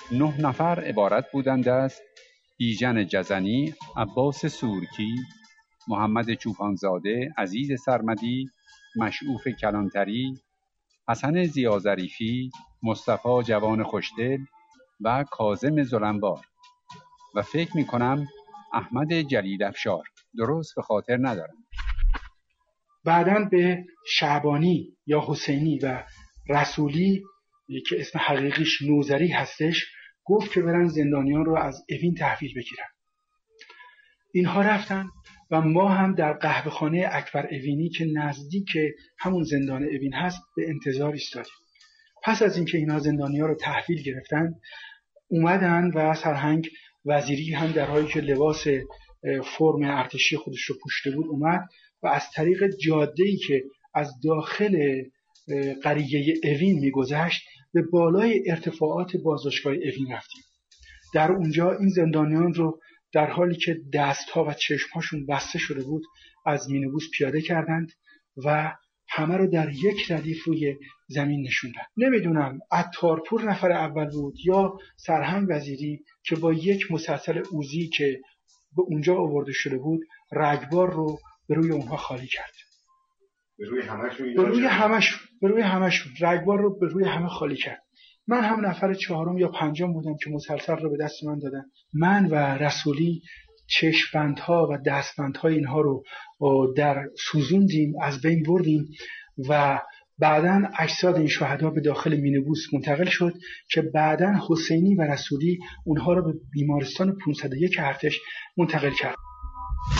9 نفر عبارت بودند از بیژن جزنی، عباس سورکی، محمد چوپانزاده، عزیز سرمدی، مشعوف کلانتری، حسن ضیاظریفی، مصطفی جوان خوشدل و کاظم ظلمبار و فکر میکنم احمد جلیل افشار، درست به خاطر ندارم. بعداً به شعبانی یا حسینی و رسولی که اسم حقیقیش نوذری هستش گفت که برن زندانیان رو از اوین تحویل بگیرن. اینها رفتن و ما هم در قهوه‌خانه اکبر اوینی که نزدیک همون زندان اوین هست به انتظار ایستادیم. پس از اینکه اینها زندانیان رو تحویل گرفتن اومدن و سرهنگ وزیری هم در حالی که لباس فرم ارتشی خودش رو پوشیده بود اومد و از طریق جاده‌ای که از داخل قریه اوین میگذشت به بالای ارتفاعات بازداشتگاه اوین رفتیم. در اونجا این زندانیان رو در حالی که دستها و چشمهاشون بسته شده بود از مینیبوس پیاده کردند و همه رو در یک ردیف روی زمین نشوندن. نمیدونم عطارپور نفر اول بود یا سرهنگ وزیری که با یک مسلسل اوزی که به اونجا آورده شده بود رگبار رو به روی اونها خالی کرد. به روی همشون رگبار رو به روی همه خالی کرد. من هم نفر چهارم یا پنجم بودم که مسلسل رو به دست من دادن. من و رسولی چشم‌بندها و دستبندها اینها رو در سوزوندیم، از بین بردیم و بعداً اجساد این شهدا به داخل مینیبوس منتقل شد که بعداً حسینی و رسولی اونها رو به بیمارستان 501 ارتش منتقل کرد.